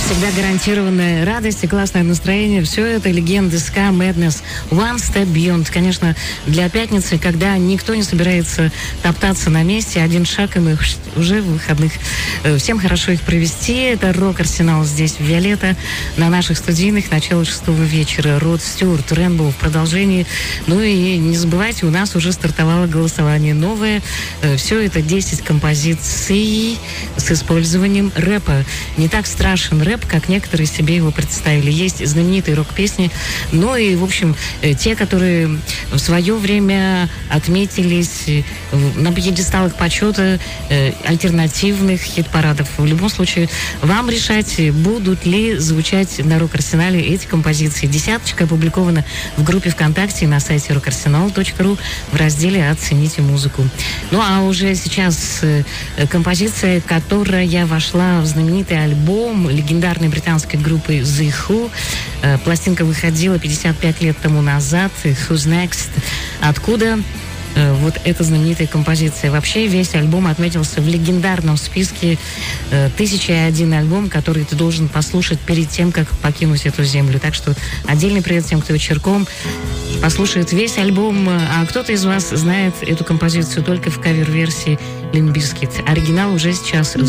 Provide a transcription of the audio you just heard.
Всегда гарантированная радость и классное настроение. Все это легенды ска, Madness, One Step Beyond. Конечно, для пятницы, когда никто не собирается топтаться на месте, один шаг, и мы уже в выходных. Всем хорошо их провести. Это Рок-Арсенал здесь, в Виолетта. На наших студийных начало 6 вечера. Род Стюарт, Рэмбо в продолжении. Ну и не забывайте, у нас уже стартовало голосование новое. Все это 10 композиций с использованием рэпа. Не так страшен рэп, как некоторые себе его представили. Есть знаменитые рок-песни, но и, в общем, те, которые в свое время отметились на пьедесталах почета альтернативных хит-парадов. В любом случае, вам решать, будут ли звучать на Рок-Арсенале эти композиции. Десяточка опубликована в группе ВКонтакте на сайте rockarsenal.ru в разделе «Оцените музыку». Ну, а уже сейчас композиция, которая вошла в знаменитый альбом легендарной британской группы The Who. Пластинка выходила 55 лет тому назад. Who's Next? Откуда вот эта знаменитая композиция? Вообще весь альбом отметился в легендарном списке 1001 альбом, который ты должен послушать перед тем, как покинуть эту землю. Так что отдельный привет тем, кто вечерком послушает весь альбом. А кто-то из вас знает эту композицию только в кавер-версии Limp Bizkit. Оригинал уже сейчас